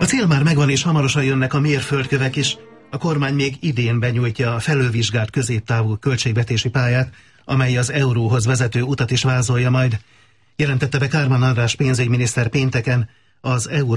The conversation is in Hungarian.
A cél már megvan, és hamarosan jönnek a mérföldkövek is. A kormány még idén benyújtja a felülvizsgált középtávú költségvetési pályát, amely az euróhoz vezető utat is vázolja majd. Jelentette be Kármán András pénzügyminiszter pénteken az